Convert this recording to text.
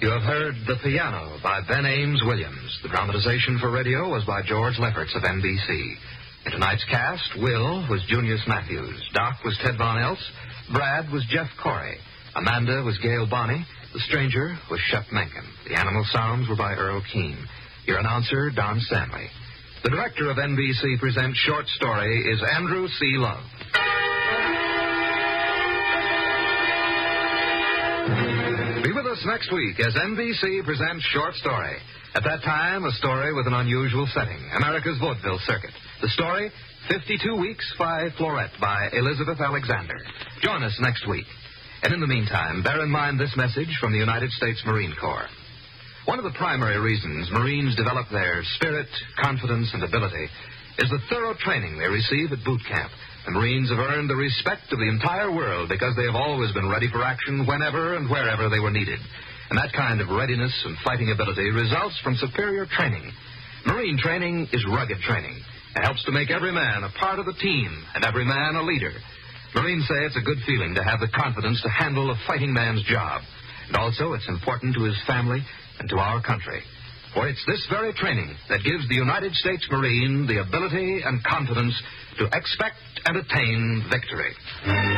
You have heard The Piano by Ben Ames Williams. The dramatization for radio was by George Lefferts of NBC. In tonight's cast, Will was Junius Matthews. Doc was Ted Von Eltz. Brad was Jeff Corey. Amanda was Gail Bonney. The stranger was Shep Menken. The animal sounds were by Earl Keane. Your announcer, Don Stanley. The director of NBC Presents Short Story is Andrew C. Love. Be with us next week as NBC presents Short Story. At that time, a story with an unusual setting, America's Vaudeville Circuit. The story, 52 Weeks by Florette by Elizabeth Alexander. Join us next week. And in the meantime, bear in mind this message from the United States Marine Corps. One of the primary reasons Marines develop their spirit, confidence, and ability is the thorough training they receive at boot camp. The Marines have earned the respect of the entire world because they have always been ready for action whenever and wherever they were needed. And that kind of readiness and fighting ability results from superior training. Marine training is rugged training. It helps to make every man a part of the team and every man a leader. Marines say it's a good feeling to have the confidence to handle a fighting man's job. And also, it's important to his family and to our country. For it's this very training that gives the United States Marine the ability and confidence to expect and attain victory.